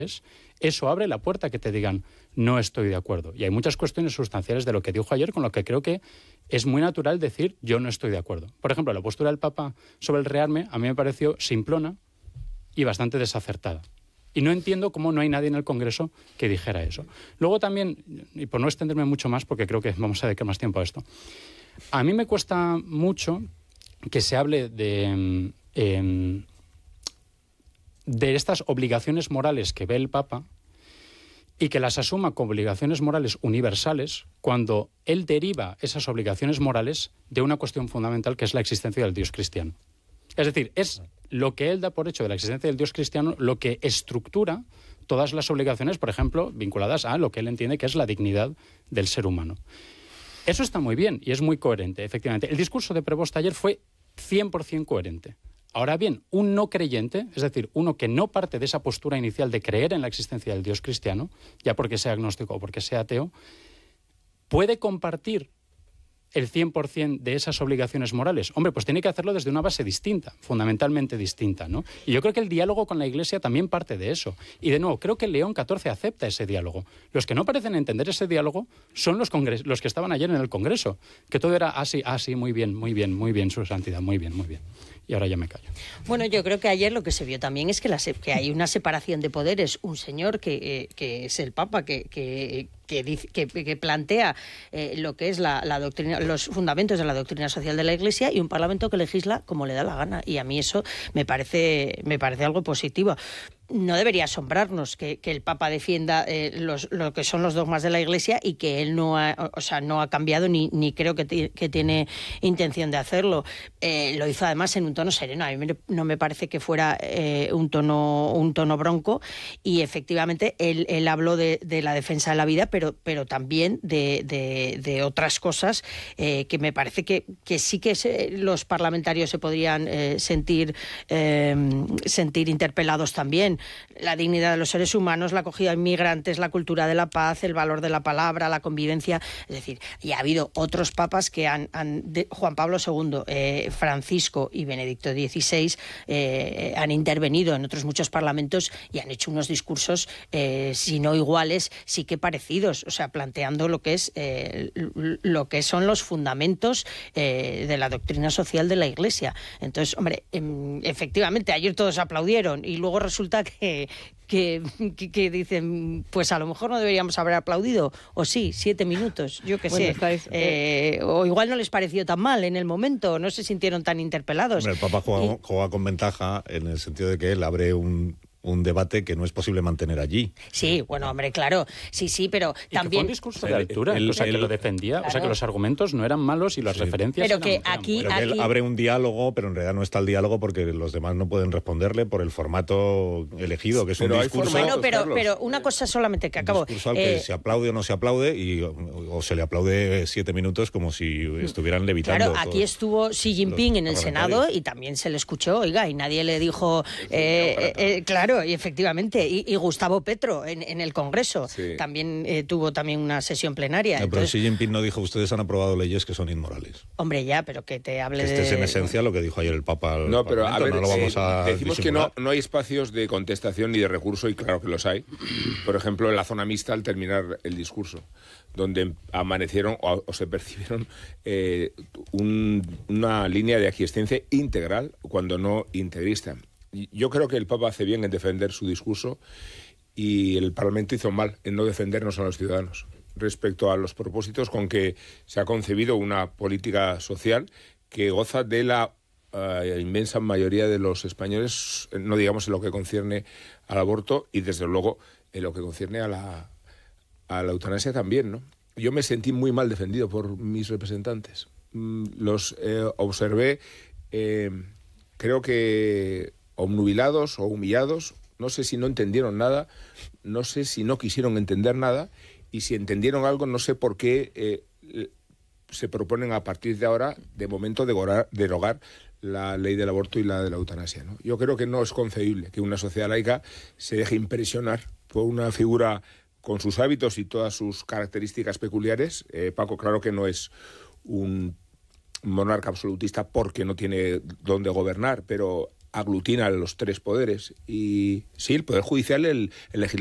eso abre la puerta a que te digan no estoy de acuerdo. Y hay muchas cuestiones sustanciales de lo que dijo ayer con lo que creo que es muy natural decir yo no estoy de acuerdo. Por ejemplo, la postura del Papa sobre el rearme a mí me pareció simplona y bastante desacertada. Y no entiendo cómo no hay nadie en el Congreso que dijera eso. Luego también, y por no extenderme mucho más, porque creo que vamos a dedicar más tiempo a esto, a mí me cuesta mucho que se hable de estas obligaciones morales que ve el Papa y que las asuma como obligaciones morales universales cuando él deriva esas obligaciones morales de una cuestión fundamental que es la existencia del Dios cristiano. Es decir, es lo que él da por hecho de la existencia del Dios cristiano lo que estructura todas las obligaciones, por ejemplo, vinculadas a lo que él entiende que es la dignidad del ser humano. Eso está muy bien y es muy coherente, efectivamente. El discurso de Prevost ayer fue 100% coherente. Ahora bien, un no creyente, es decir, uno que no parte de esa postura inicial de creer en la existencia del Dios cristiano, ya porque sea agnóstico o porque sea ateo, puede compartir el 100% de esas obligaciones morales. Hombre, pues tiene que hacerlo desde una base distinta, fundamentalmente distinta, ¿no? Y yo creo que el diálogo con la Iglesia también parte de eso. Y de nuevo, creo que León XIV acepta ese diálogo. Los que no parecen entender ese diálogo son los que estaban ayer en el Congreso, que todo era así, muy bien, su santidad, muy bien. Y ahora ya me callo. Bueno, yo creo que ayer lo que se vio también es que hay una separación de poderes. Un señor que es el Papa, que plantea lo que es la doctrina, los fundamentos de la doctrina social de la Iglesia, y un Parlamento que legisla como le da la gana. Y a mí eso me parece algo positivo. No debería asombrarnos que el Papa defienda lo que son los dogmas de la Iglesia y que él no ha cambiado ni creo que tiene intención de hacerlo. Lo hizo además en un tono sereno. A mí no me parece que fuera un tono bronco, y efectivamente él habló de la defensa de la vida, pero también de otras cosas que me parece que sí que los parlamentarios se podrían sentir interpelados también. La dignidad de los seres humanos, la acogida de inmigrantes, la cultura de la paz, el valor de la palabra, la convivencia. Es decir, y ha habido otros papas que Juan Pablo II, Francisco y Benedicto XVI han intervenido en otros muchos parlamentos y han hecho unos discursos, si no iguales, sí que parecidos, o sea, planteando lo que son los fundamentos de la doctrina social de la Iglesia. Entonces, hombre, efectivamente, ayer todos aplaudieron y luego resulta que dicen, pues a lo mejor no deberíamos haber aplaudido, o sí, 7 minutos, yo qué sé. O igual no les pareció tan mal en el momento, no se sintieron tan interpelados. Hombre, el Papa juega con ventaja en el sentido de que él abre un debate que no es posible mantener allí. Sí, bueno, hombre, claro, sí, pero y también... que fue un discurso de altura, que lo defendía, claro. O sea, que los argumentos no eran malos y las referencias pero eran... que aquí... Él abre un diálogo, pero en realidad no está el diálogo porque los demás no pueden responderle por el formato elegido, que es un discurso... Bueno, pero una cosa solamente que acabo... Un discurso al que se aplaude o no se aplaude, o se le aplaude 7 minutos como si estuvieran levitando. Claro, aquí estuvo Xi Jinping en el Senado y también se le escuchó, oiga, y nadie le dijo... claro, y efectivamente, y Gustavo Petro en el Congreso también tuvo una sesión plenaria. Pero Xi Jinping no dijo, ustedes han aprobado leyes que son inmorales. Hombre, ya, pero que te hable de... es en esencia lo que dijo ayer el Papa. No, pero a ver, no lo vamos a decimos disimular. que no hay espacios de contestación ni de recurso, y claro que los hay. Por ejemplo, en la zona mixta, al terminar el discurso, donde amanecieron o se percibieron una línea de aquiescencia integral, cuando no integrista. Yo creo que el Papa hace bien en defender su discurso, y el Parlamento hizo mal en no defendernos a los ciudadanos respecto a los propósitos con que se ha concebido una política social que goza de la inmensa mayoría de los españoles, no digamos en lo que concierne al aborto, y desde luego en lo que concierne a la eutanasia también, ¿no? Yo me sentí muy mal defendido por mis representantes. Los observé, creo que obnubilados o humillados. No sé si no entendieron nada, no sé si no quisieron entender nada, y si entendieron algo, no sé por qué se proponen a partir de ahora, de momento, derogar la ley del aborto y la de la eutanasia, ¿no? Yo creo que no es concebible que una sociedad laica se deje impresionar por una figura con sus hábitos y todas sus características peculiares. Paco, claro que no es un monarca absolutista porque no tiene dónde gobernar, pero aglutina los tres poderes. Y sí, el Poder Judicial, el legislativo